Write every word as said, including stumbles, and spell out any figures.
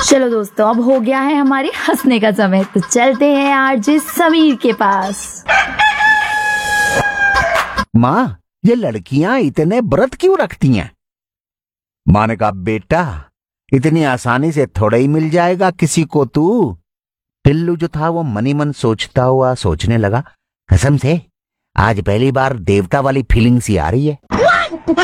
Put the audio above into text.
चलो दोस्तों, अब हो गया है हमारे हंसने का समय, तो चलते हैं आरजे समीर के पास। माँ, ये लड़कियां इतने व्रत क्यों रखती हैं? माँ ने कहा, बेटा इतनी आसानी से थोड़ा ही मिल जाएगा किसी को तू। पिल्लू जो था वो मनी मन सोचता हुआ सोचने लगा, कसम से आज पहली बार देवता वाली फीलिंग सी आ रही है।